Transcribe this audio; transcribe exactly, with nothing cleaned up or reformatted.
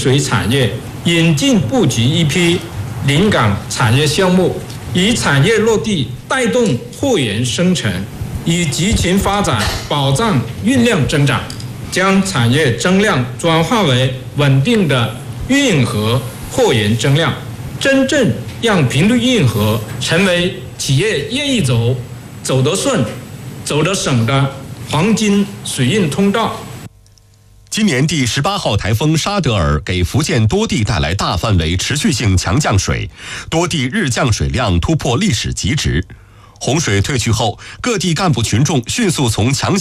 水产业，引进布局一批临港产业项目，以产业落地带动货源生成，以集群发展保障运量增长，将产业增量转化为稳定的运河货源增量，真正让平陆运河成为企业愿意走、走得顺、走得省的黄金水运通道。 今年第十八号台风沙德尔给福建多地带来大范围持续性强降水，多地日降水量突破历史极值。洪水退去后，各地干部群众迅速从强